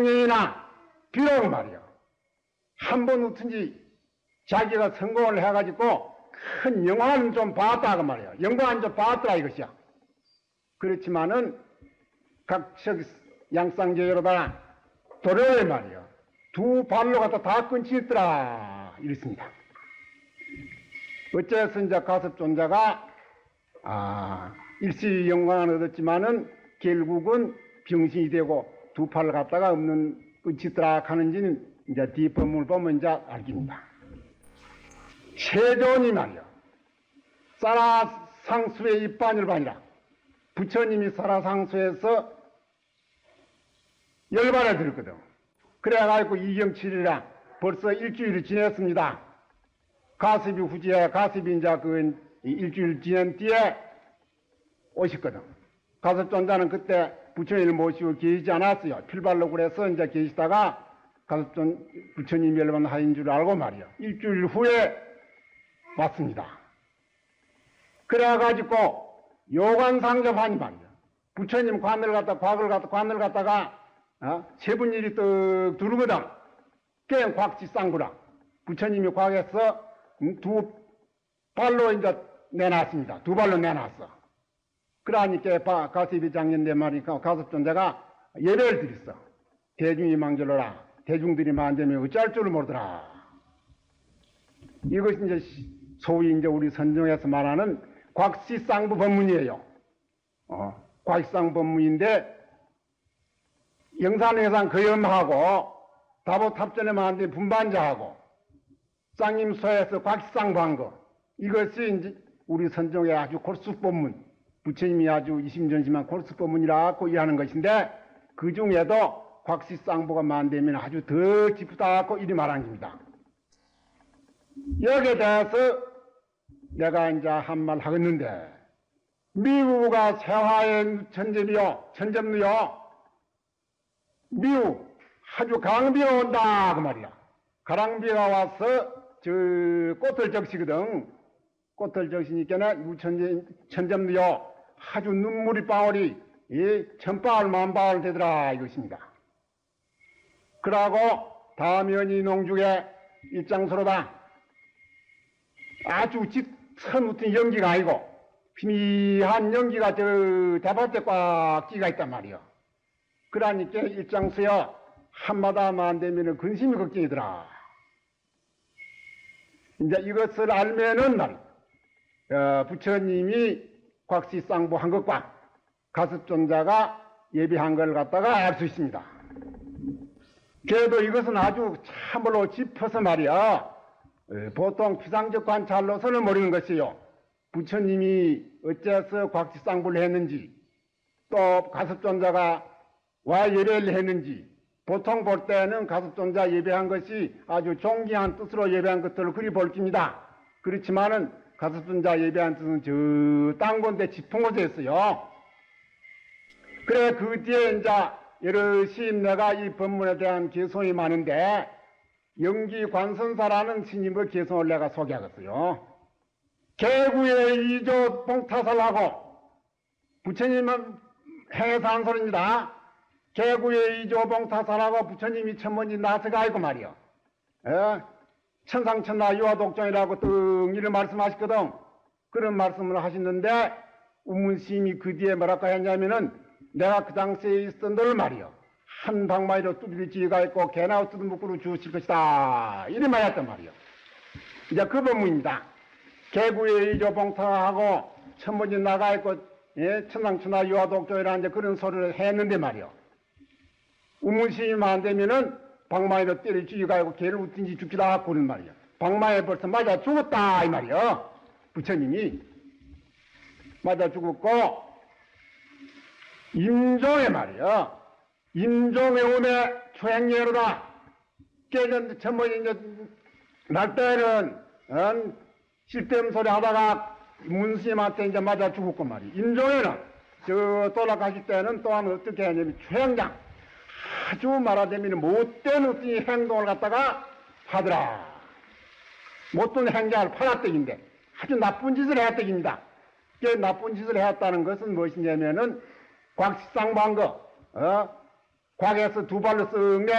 대통령이나 비록 말이야 한 번 어쩐지 자기가 성공을 해가지고 큰 영화는 좀 봤다 그 말이야. 영광은 좀 봤더라 이것이야. 그렇지만은 각 양쌍제여로다 도로에 말이야 두 발로 갖다 다 끊치더라 이랬습니다. 어째서 이제 가섭존자가 일시 영광을 얻었지만은 결국은 병신이 되고 두 팔을 갖다가 없는 끊치더라 하는지는 이제 뒷법문을 보면 이제 알깁니다. 세존이 말이야 사라상수의 입반열반이라 부처님이 사라상수에서 열반을 들었거든. 그래가지고 이경칠이라 벌써 일주일이 지냈습니다. 가습이 후지에 가습이 이제 그 일주일 지난 뒤에 오셨거든. 가섭존자는 그때 부처님을 모시고 계시지 않았어요. 필발로 그래서 이제 계시다가 부처님 열반 하인 줄 알고 말이야 일주일 후에 왔습니다. 그래가지고 요관상접하니 말이야 부처님 관을 갖다가 세 분일이 떡 두르거든. 꽤 곽지쌍구라 부처님이 곽에서 두 발로 이제 내놨습니다. 두 발로 내놨어. 그러니까 가섭이 장년대 말이니까 가섭존자가 예배를 드렸어. 대중이 망절로라. 대중들이 만되면 어쩔 줄을 모르더라. 이것이 이제 소위 이제 우리 선종에서 말하는 곽시쌍부 법문이에요. 곽시쌍부 법문인데 영산회상 거염하고 다보탑전에 만든 분반자하고 쌍임소에서 곽시쌍부한 거 이것이 이제 우리 선종의 아주 골수법문 부처님이 아주 이심전심한 골수법문이라고 이해하는 것인데 그 중에도 곽시쌍부가 만들면 아주 더 깊다고 이리 말한 겁니다. 여기에 대해서 내가 이제 한 말 하겠는데 미우가 세화의 천점누요 미우 아주 강비가 온다 그 말이야. 가랑비가 와서 저 꽃을 적시거든. 꽃을 적시니까는 천점누요 아주 눈물이 방울이 천방울 만방울 되더라 이것입니다. 그러고 다면이 농죽의 입장서로다 아주 짙은 웃은 연기가 아니고 희미한 연기가 저 대밭에 꽉 끼가 있단 말이요. 그러니까 입장서야 한마다만 되면은 근심이 걱정이더라. 이제 이것을 알면은 부처님이 곽시쌍부한 것과 가섭존자가 예비한 걸 갖다가 알 수 있습니다. 그래도 이것은 아주 참으로 짚어서 말이야 보통 피상적 관찰로서는 모르는 것이요. 부처님이 어째서 곽시쌍부를 했는지 또 가섭존자가 와 예배를 했는지 보통 볼 때는 가섭존자 예배한 것이 아주 존귀한 뜻으로 예배한 것들을 그리 볼 겁니다. 그렇지만은 가섭존자 예배한 뜻은 저 땅본데 짚은 곳에 있어요. 그래 그 뒤에 이제 여럿이 내가 이 법문에 대한 개성이 많은데 영기관선사라는 스님의 개성을 내가 소개하겠어요. 개구의 이조 봉타설하고 부처님은 행해서 한 소리입니다. 개구의 이조 봉타설하고 부처님이 천문이 나서가 있고 말이요. 천상천하 유화독존이라고 등 이런 말씀하셨거든. 그런 말씀을 하시는데 우문스님이 그 뒤에 뭐라고 했냐면은 내가 그 당시에 있었던 널 말이요. 한 방마이로 뚜비를 지어가 있고 개나 뜯은 묶으로 주실 것이다. 이런 말 했단 말이요. 이제 그 법문입니다. 개구의 이조 봉타하고 천문이 나가 있고 천상천하 유화독존이라는 이제 그런 소리를 했는데 말이요. 우문스님이 안 되면은 방마이로 때를 쥐어가 있고 개를 웃든지 죽기다 하고 그런 말이요. 방마에 벌써 맞아 죽었다 이 말이요. 부처님이 맞아 죽었고 임종의 말이요. 임종의 오매 초행예로다. 깨전 천문이 이제 날 때는 쓸데없는 소리 하다가 문스님한테 이제 맞아 죽었고 말이요. 임종에는 저 돌아가실 때는 또한 어떻게 하냐면 초행장 아주 말하자면 못된 어떤 행동을 갖다가 하더라. 못된 행장을 팔았다긴데 아주 나쁜 짓을 했다깁니다. 그 나쁜 짓을 했다는 것은 무엇이냐면은 곽시쌍부한 거, 곽에서 두 발로 쓱